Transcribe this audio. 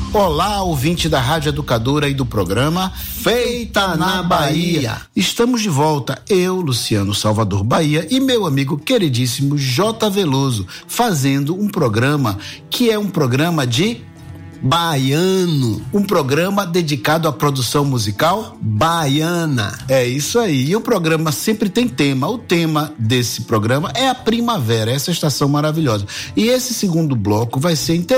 Olá, ouvinte da Rádio Educadora e do programa Feita na Bahia. Estamos de volta, eu, Luciano Salvador Bahia, e meu amigo queridíssimo J. Veloso, fazendo um programa que é um programa de baiano, um programa dedicado à produção musical baiana. É isso aí. E o programa sempre tem tema. O tema desse programa é a primavera, essa estação maravilhosa. E esse segundo bloco vai ser